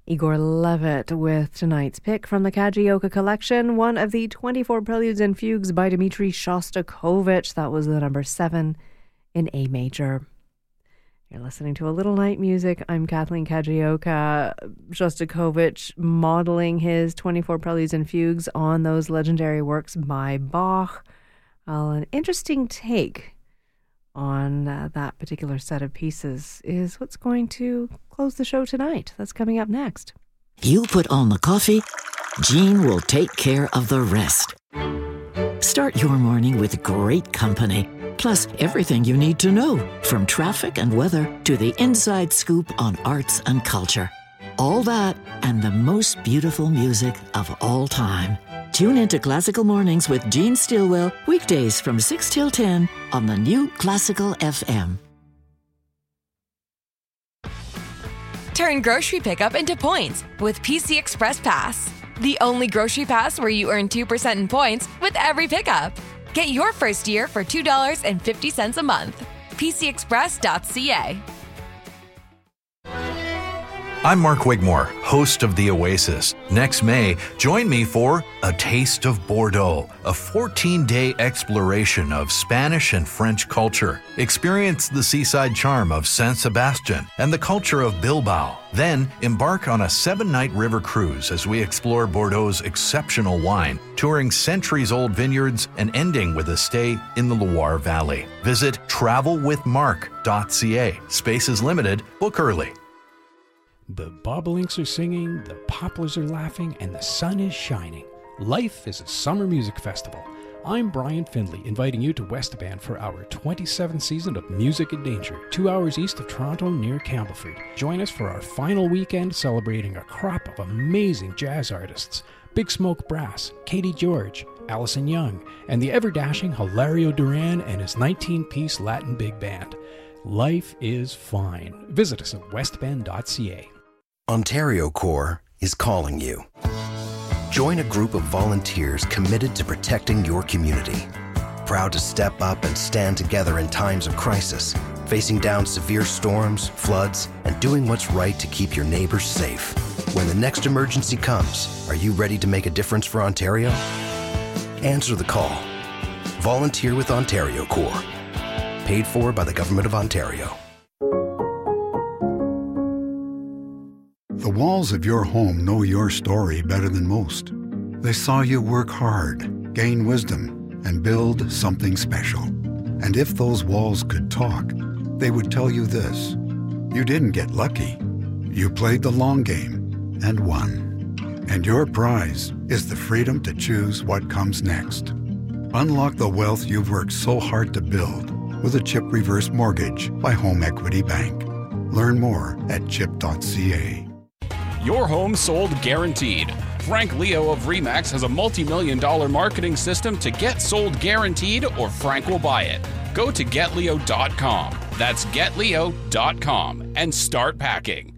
Igor Levit with tonight's pick from the Kajioka collection, one of the 24 preludes and fugues by Dmitri Shostakovich. That was the number 7 in A major. You're listening to A Little Night Music. I'm Kathleen Kajioka. Shostakovich modeling his 24 preludes and fugues on those legendary works by Bach. Well, an interesting take on that particular set of pieces is what's going to close the show tonight. That's coming up next. You put on the coffee, Jean will take care of the rest. Start your morning with great company, plus everything you need to know, from traffic and weather to the inside scoop on arts and culture. All that and the most beautiful music of all time. Tune into Classical Mornings with Jean Stilwell, weekdays from 6 till 10 on the new Classical FM. Turn grocery pickup into points with PC Express Pass. The only grocery pass where you earn 2% in points with every pickup. Get your first year for $2.50 a month. PCExpress.ca. I'm Mark Wigmore, host of The Oasis. Next May, join me for A Taste of Bordeaux, a 14-day exploration of Spanish and French culture. Experience the seaside charm of San Sebastian and the culture of Bilbao. Then, embark on a 7-night river cruise as we explore Bordeaux's exceptional wine, touring centuries-old vineyards and ending with a stay in the Loire Valley. Visit travelwithmark.ca. Space is limited. Book early. The bobolinks are singing, the poplars are laughing, and the sun is shining. Life is a summer music festival. I'm Brian Findlay, inviting you to Westaban for our 27th season of Music in Danger, 2 hours east of Toronto near Campbellford. Join us for our final weekend celebrating a crop of amazing jazz artists. Big Smoke Brass, Katie George, Allison Young, and the ever-dashing Hilario Duran and his 19-piece Latin big band. Life is fine. Visit us at westbend.ca. Ontario Corps is calling you. Join a group of volunteers committed to protecting your community. Proud to step up and stand together in times of crisis, facing down severe storms, floods, and doing what's right to keep your neighbors safe. When the next emergency comes, are you ready to make a difference for Ontario? Answer the call. Volunteer with Ontario Corps. Paid for by the Government of Ontario. The walls of your home know your story better than most. They saw you work hard, gain wisdom, and build something special. And if those walls could talk, they would tell you this: you didn't get lucky. You played the long game and won. And your prize is the freedom to choose what comes next. Unlock the wealth you've worked so hard to build with a CHIP Reverse Mortgage by Home Equity Bank. Learn more at chip.ca. Your home sold guaranteed. Frank Leo of RE/MAX has a multi-million-dollar marketing system to get sold guaranteed, or Frank will buy it. Go to getleo.com. That's getleo.com and start packing.